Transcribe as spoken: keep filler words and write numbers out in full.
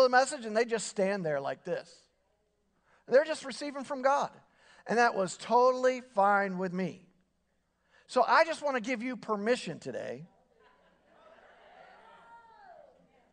the message and they just stand there like this. They're just receiving from God. And that was totally fine with me. So I just want to give you permission today